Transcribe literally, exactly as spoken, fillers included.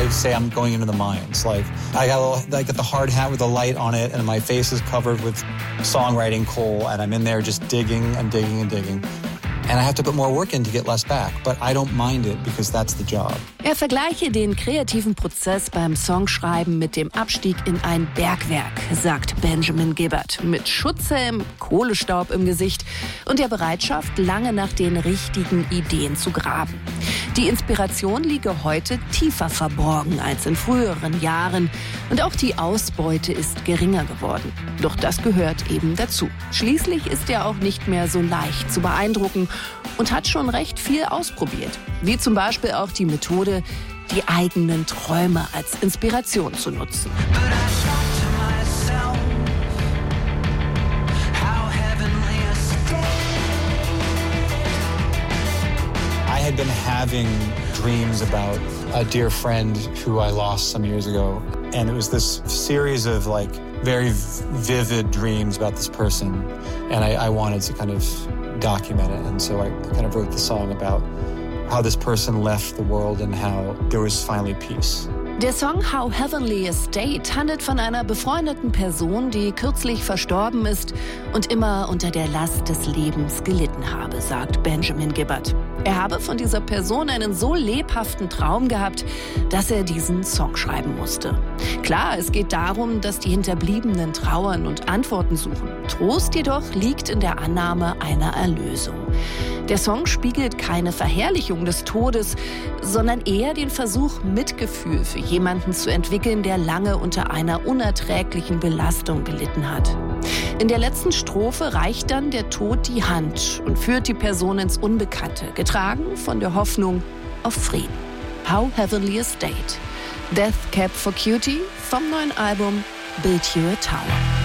I say I'm going into the mines. Like I got, a, I got the hard hat with a light on it, and my face is covered with songwriting coal, and I'm in there just digging and digging and digging. And I have to put more work in to get less back. But I don't mind it because that's the job. Er vergleiche den kreativen Prozess beim Songschreiben mit dem Abstieg in ein Bergwerk, sagt Benjamin Gibbard. Mit Schutzhelm, Kohlestaub im Gesicht und der Bereitschaft, lange nach den richtigen Ideen zu graben. Die Inspiration liege heute tiefer verborgen als in früheren Jahren. Und auch die Ausbeute ist geringer geworden. Doch das gehört eben dazu. Schließlich ist er auch nicht mehr so leicht zu beeindrucken und hat schon recht viel ausprobiert. Wie zum Beispiel auch die Methode, die eigenen Träume als Inspiration zu nutzen. I had been having dreams about a dear friend who I lost some years ago. And it was this series of like very vivid dreams about this person. And I, I wanted to kind of document it. And so I kind of wrote the song about how this person left the world and how there was finally peace. Der Song How Heavenly a State handelt von einer befreundeten Person, die kürzlich verstorben ist und immer unter der Last des Lebens gelitten habe, sagt Benjamin Gibbard. Er habe von dieser Person einen so lebhaften Traum gehabt, dass er diesen Song schreiben musste. Klar, es geht darum, dass die Hinterbliebenen trauern und Antworten suchen. Trost jedoch liegt in der Annahme einer Erlösung. Der Song spiegelt keine Verherrlichung des Todes, sondern eher den Versuch, Mitgefühl für jemanden zu entwickeln, der lange unter einer unerträglichen Belastung gelitten hat. In der letzten Strophe reicht dann der Tod die Hand und führt die Person ins Unbekannte, getragen von der Hoffnung auf Frieden. How Heavenly a State. Death Cab for Cutie vom neuen Album Build You a Tower.